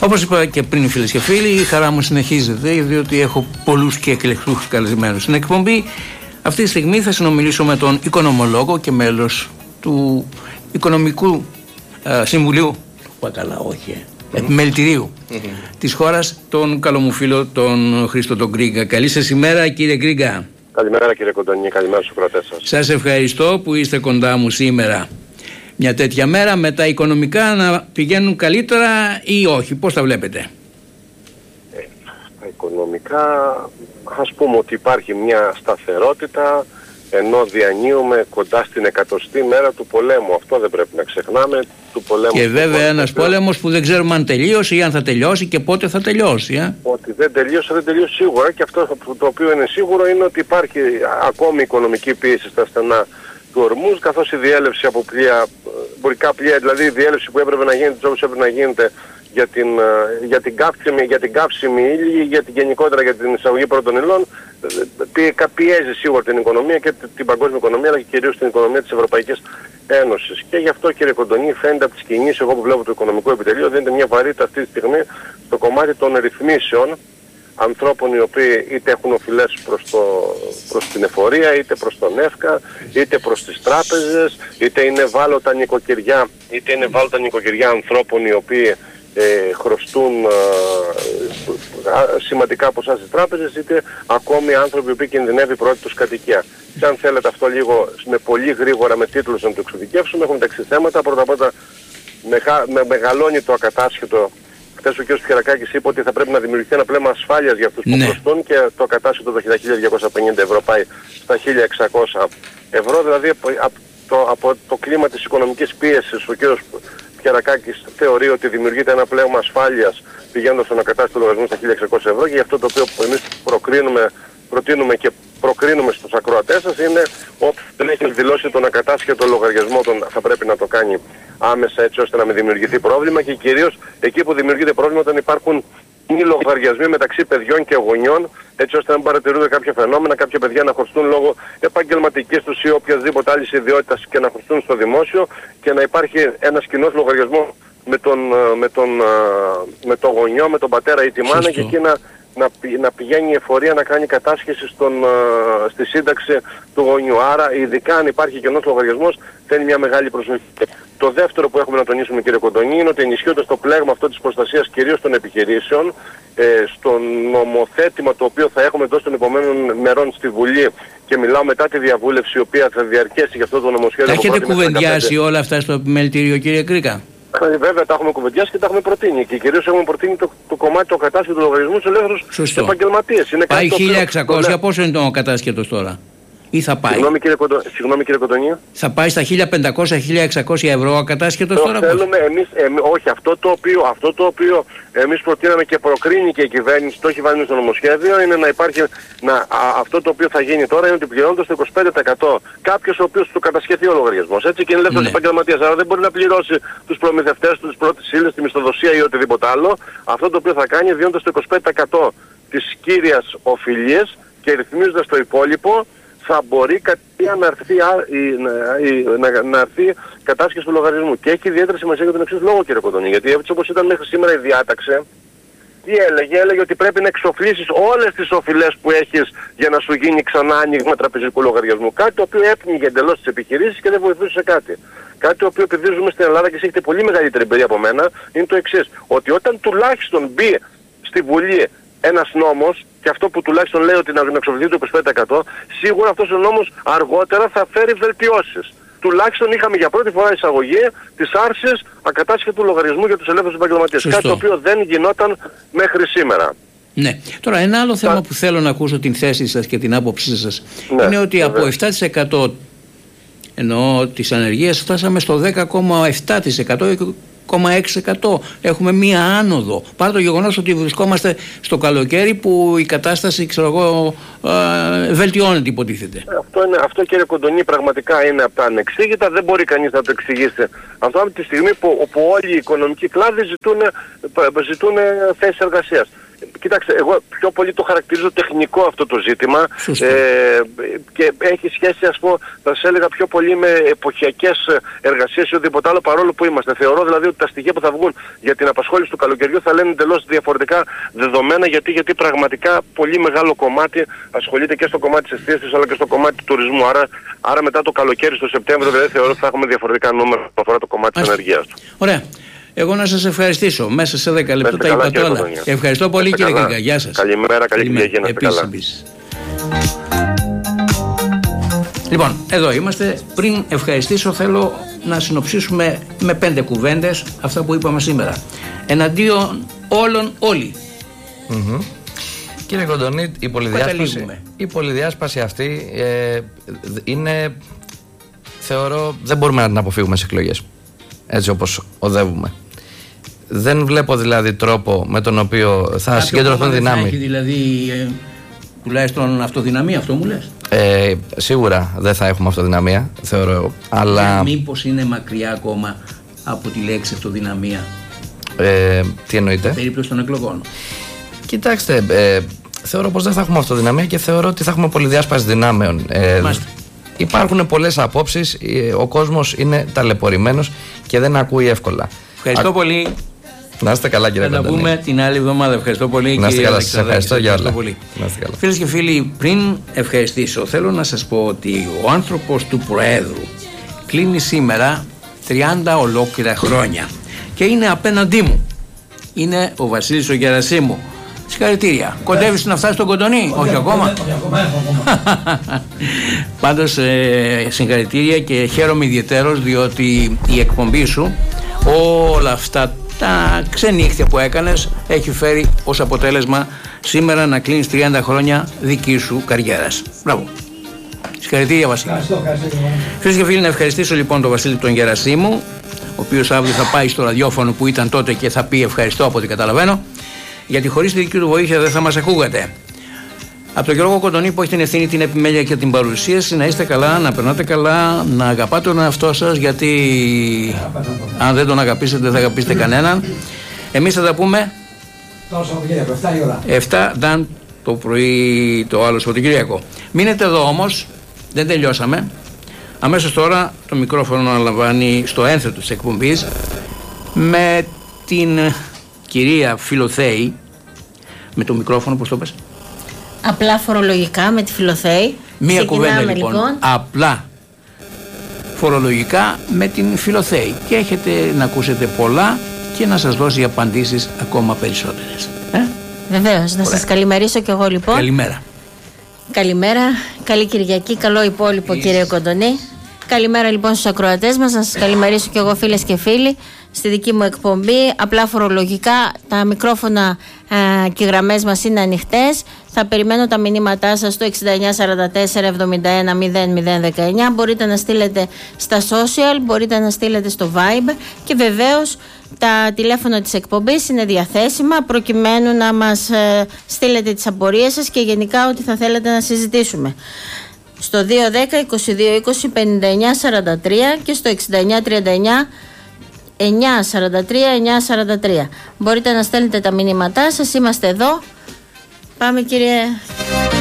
Όπως είπα και πριν, φίλες και φίλοι, η χαρά μου συνεχίζεται, διότι έχω πολλούς και εκλεκτούς καλεσμένους στην εκπομπή. Αυτή τη στιγμή θα συνομιλήσω με τον οικονομολόγο και μέλος του Οικονομικού Συμβουλίου, Επιμελητηρίου της χώρας, τον καλό μου φίλο, τον Χρήστο τον Γκρίγκα. Καλή σας ημέρα, κύριε Γκρίγκα. Καλημέρα, κύριε Κοντονή, καλημέρα στους κρατές σας. Σας ευχαριστώ που είστε κοντά μου σήμερα. Μια τέτοια μέρα με τα οικονομικά να πηγαίνουν καλύτερα ή όχι, πώς τα βλέπετε? Τα οικονομικά, ας πούμε ότι υπάρχει μια σταθερότητα, ενώ διανύουμε κοντά στην 100η μέρα του πολέμου. Αυτό δεν πρέπει να ξεχνάμε. Του πολέμου. Και βέβαια ένας πόλεμος που δεν ξέρουμε αν τελείωσε ή αν θα τελειώσει και πότε θα τελειώσει. Ότι δεν τελείωσε σίγουρα, και αυτό το οποίο είναι σίγουρο είναι ότι υπάρχει ακόμη οικονομική πίεση στα στενά του Ορμούζ, καθώς η διέλευση από πλοία, εμπορικά πλοία, δηλαδή η διέλευση που έπρεπε να γίνεται, όπως έπρεπε να γίνεται για την καύσιμη ύλη, γενικότερα για την εισαγωγή πρώτων υλών, πιέζει σίγουρα την οικονομία και την παγκόσμια οικονομία, αλλά και κυρίως την οικονομία της Ευρωπαϊκής Ένωσης. Και γι' αυτό, κύριε Κοντονή, φαίνεται από τις κινήσεις, εγώ που βλέπω το οικονομικό επιτελείο, δίνεται μια βαρύτητα αυτή τη στιγμή στο κομμάτι των ρυθμίσεων ανθρώπων οι οποίοι είτε έχουν οφειλές προς την εφορία, είτε προς τον ΕΦΚΑ, είτε προς τις τράπεζες, είτε είναι ευάλωτα νοικοκυριά ανθρώπων οι οποίοι χρωστούν σημαντικά ποσά στις τράπεζες, είτε ακόμη άνθρωποι οι οποίοι κινδυνεύει η πρώτη τους κατοικία. Και αν θέλετε αυτό λίγο με πολύ γρήγορα με τίτλους να το εξειδικεύσουμε, έχουμε τα εξής θέματα. Πρώτα απ' όλα μεγαλώνει το ακατάσχετο. Χθες ο κ. Πιερακάκης είπε ότι θα πρέπει να δημιουργηθεί ένα πλέγμα ασφάλειας για αυτούς που χρωστούν, και το ακατάσχετο το 1.250 ευρώ πάει στα 1.600 ευρώ. Δηλαδή από το κλίμα της οικονομικής πίεσης ο κ. Πιερακάκης θεωρεί ότι δημιουργείται ένα πλέγμα ασφάλειας πηγαίνοντας στον ακατάσχετο λογαριασμό στα 1.600 ευρώ, και γι' αυτό το οποίο εμείς προτείνουμε και προκρίνουμε στους ακροατές σας είναι όποιος δεν έχει δηλώσει τον ακατάσχετο λογαριασμό θα πρέπει να το κάνει άμεσα, έτσι ώστε να μην δημιουργηθεί πρόβλημα, και κυρίως εκεί που δημιουργείται πρόβλημα όταν υπάρχουν οι λογαριασμοί μεταξύ παιδιών και γονιών, έτσι ώστε να παρατηρούνται κάποια φαινόμενα, κάποια παιδιά να χρωστούν λόγω επαγγελματικής τους ή οποιασδήποτε άλλης ιδιότητας και να χρωστούν στο δημόσιο, και να υπάρχει ένας κοινός λογαριασμός με τον γονιό, με τον πατέρα ή τη μάνα, και εκεί να πηγαίνει η εφορία να κάνει κατάσχεση στη σύνταξη του γονιού. Άρα, ειδικά αν υπάρχει κενός λογαριασμός, θέλει μια μεγάλη προσοχή. Το δεύτερο που έχουμε να τονίσουμε, κύριε Κοντονή, είναι ότι ενισχύοντας το πλέγμα αυτό της προστασίας κυρίως των επιχειρήσεων, στο νομοθέτημα το οποίο θα έχουμε εδώ των επόμενων μερών στη Βουλή, και μιλάω μετά τη διαβούλευση η οποία θα διαρκέσει για αυτό το νομοσχέδιο. Τα έχετε κουβεντιάσει όλα αυτά στο επιμελητήριο, κύριε Γκρίγκα? Βέβαια τα έχουμε κουβεντιάσει και τα έχουμε προτείνει, και κυρίως έχουμε προτείνει το κομμάτι του κατάσχετου του λογαριασμού στους ελεύθερους επαγγελματίες. Πάει 1.600, πόσο είναι το κατάσχετος τώρα? Ή θα πάει? Συγγνώμη, κύριε Κοντονή. Θα πάει στα 1.500-1.600 ευρώ ακατάσχετος τώρα? Θέλουμε όχι, αυτό το οποίο εμείς προτείναμε και προκρίνει και η κυβέρνηση, το έχει βάλει στο νομοσχέδιο, είναι να υπάρχει, αυτό το οποίο θα γίνει τώρα είναι ότι πληρώνοντας το 25% κάποιος ο οποίος του κατασχεθεί ο λογαριασμός, έτσι, και είναι ελεύθερος επαγγελματίας, άρα δεν μπορεί να πληρώσει τους προμηθευτές του, τις πρώτες ύλες, τη μισθοδοσία ή οτιδήποτε άλλο. Αυτό το οποίο θα κάνει, δίνοντας το 25% της κύριας οφειλίας και ρυθμίζοντας το υπόλοιπο, θα μπορεί κατευθείαν να έρθει κατάσχεση του λογαριασμού. Και έχει ιδιαίτερη σημασία για τον εξής λόγο, κύριε Κοντονή, γιατί έτσι όπως ήταν μέχρι σήμερα η διάταξη, τι έλεγε ότι πρέπει να εξοφλήσεις όλες τις οφειλές που έχεις για να σου γίνει ξανά άνοιγμα τραπεζικού λογαριασμού. Κάτι το οποίο έπνιγε εντελώς τις επιχειρήσεις και δεν βοηθούσε σε κάτι. Κάτι το οποίο επειδή ζούμε στην Ελλάδα και εσείς έχετε πολύ μεγαλύτερη εμπειρία από μένα, είναι το εξής. Ότι όταν τουλάχιστον μπει στη Βουλή ένας νόμος, και αυτό που τουλάχιστον λέει ότι να εξοφληθεί το 25%, σίγουρα αυτός ο νόμος αργότερα θα φέρει βελτιώσεις. Τουλάχιστον είχαμε για πρώτη φορά εισαγωγή της άρσης ακατάσχετου λογαριασμού για τους ελεύθερους επαγγελματίες. Κάτι το οποίο δεν γινόταν μέχρι σήμερα. Ναι. Τώρα ένα άλλο θέμα που θέλω να ακούσω την θέση σας και την άποψή σας, είναι ότι από 7% εννοώ της ανεργίας φτάσαμε στο 10,7%. 0,6%. Έχουμε μία άνοδο. Παρά το γεγονός ότι βρισκόμαστε στο καλοκαίρι που η κατάσταση, βελτιώνεται, υποτίθεται. Αυτό, κύριε Κοντονή, πραγματικά είναι από τα ανεξήγητα. Δεν μπορεί κανείς να το εξηγήσει. Αυτό από τη στιγμή που όλοι οι οικονομικοί κλάδοι ζητούν θέσεις εργασίας. Κοίταξε, εγώ πιο πολύ το χαρακτηρίζω τεχνικό αυτό το ζήτημα και έχει σχέση, ας πω, θα σας έλεγα πιο πολύ με εποχιακές εργασίες ή οτιδήποτε άλλο, παρόλο που είμαστε. Θεωρώ δηλαδή ότι τα στοιχεία που θα βγουν για την απασχόληση του καλοκαιριού θα λένε εντελώς διαφορετικά δεδομένα, γιατί πραγματικά πολύ μεγάλο κομμάτι ασχολείται και στο κομμάτι της εστίασης αλλά και στο κομμάτι του τουρισμού. Άρα μετά το καλοκαίρι, στο Σεπτέμβριο, δηλαδή θεωρώ ότι θα έχουμε διαφορετικά νούμερα που αφορά το κομμάτι της ενεργείας του. Ωραία. Εγώ να σας ευχαριστήσω. Μέσα σε 10 λεπτά τα είπατε όλα. Ευχαριστώ πολύ, κύριε Γκάγκα. Γεια σας. Καλημέρα, καλή Κυριακή. Επίσης. Λοιπόν, εδώ είμαστε. Πριν ευχαριστήσω, θέλω να συνοψίσουμε με 5 κουβέντες αυτά που είπαμε σήμερα. Εναντίον όλων όλοι. Κύριε Κοντονή, η πολυδιάσπαση αυτή είναι, θεωρώ, δεν μπορούμε να την αποφύγουμε σε εκλογές, έτσι όπως οδεύουμε. Δεν βλέπω δηλαδή τρόπο με τον οποίο θα συγκεντρωθούν δυνάμεις. Έχει δηλαδή τουλάχιστον αυτοδυναμία, αυτό μου λες? Σίγουρα δεν θα έχουμε αυτοδυναμία, θεωρώ. Αλλά μήπως είναι μακριά ακόμα από τη λέξη αυτοδυναμία? Τι εννοείτε? Περίπτωση των εκλογών. Κοιτάξτε, θεωρώ πως δεν θα έχουμε αυτοδυναμία και θεωρώ ότι θα έχουμε πολυδιάσπαση δυνάμεων. Υπάρχουν πολλές απόψεις, ο κόσμος είναι ταλαιπωρημένος και δεν ακούει εύκολα. Ευχαριστώ πολύ. Να είστε καλά, κύριε Κοντονή. Θα τα πούμε την άλλη εβδομάδα. Ευχαριστώ πολύ. Να είστε καλά, σας ευχαριστώ για όλα. Φίλες και φίλοι, πριν ευχαριστήσω, θέλω να σας πω ότι ο άνθρωπος του Προέδρου κλείνει σήμερα 30 ολόκληρα χρόνια και είναι απέναντί μου. Είναι ο Βασίλης ο Γερασίμου. Συγχαρητήρια. Κοντεύεις να φτάσει στον Κοντονή? Όχι ακόμα. Πάντως συγχαρητήρια και χαίρομαι ιδιαιτέρως, διότι η εκπομπή σου όλα αυτά τα ξενύχτια που έκανες έχει φέρει ως αποτέλεσμα σήμερα να κλείνεις 30 χρόνια δική σου καριέρας. Μπράβο. Συγχαρητήρια, Βασίλη. Φίλες και φίλοι, να ευχαριστήσω λοιπόν τον Βασίλη τον Γερασίμου, ο οποίος αύριο θα πάει στο ραδιόφωνο που ήταν τότε και θα πει ευχαριστώ από ό,τι καταλαβαίνω, γιατί χωρίς τη δική του βοήθεια δεν θα μας ακούγατε. Από τον Γιώργο Κοντονή που έχει την ευθύνη, την επιμέλεια και την παρουσίαση, να είστε καλά, να περνάτε καλά, να αγαπάτε τον εαυτό σας, γιατί αν δεν τον αγαπήσετε δεν θα αγαπήσετε κανέναν. Εμείς θα τα πούμε τόσο 7 η ώρα. 7 δαν το πρωί το άλλο Σαββατοκύριακο. Μείνετε εδώ όμως, δεν τελειώσαμε. Αμέσως τώρα το μικρόφωνο αναλαμβάνει στο ένθετο της εκπομπής με την κυρία Φιλοθέη. Με το μικρόφωνο, πώς το πες? Απλά φορολογικά με τη Φιλοθέη. Μία κουβέντα λοιπόν. Απλά φορολογικά με την Φιλοθέη. Και έχετε να ακούσετε πολλά και να σας δώσει απαντήσεις ακόμα περισσότερες. Βεβαίως, να σας καλημερίσω κι εγώ λοιπόν. Καλημέρα. Καλημέρα, καλή Κυριακή, καλό υπόλοιπο κύριε Κοντονή. Καλημέρα λοιπόν στους ακροατές μας, να σας καλημερίσω κι εγώ φίλες και φίλοι στη δική μου εκπομπή. Απλά φορολογικά, τα μικρόφωνα και οι γραμμές μας είναι ανοιχτές. Θα περιμένω τα μηνύματά σας στο 6944 71 0019. Μπορείτε να στείλετε στα social, μπορείτε να στείλετε στο Viber και βεβαίως τα τηλέφωνα της εκπομπής είναι διαθέσιμα προκειμένου να μας στείλετε τις απορίες σας και γενικά ό,τι θα θέλετε να συζητήσουμε. Στο 210 22 20 59 43 και στο 69 39 943 943. Μπορείτε να στέλνετε τα μηνύματά σας, είμαστε εδώ. Πάμε κύριε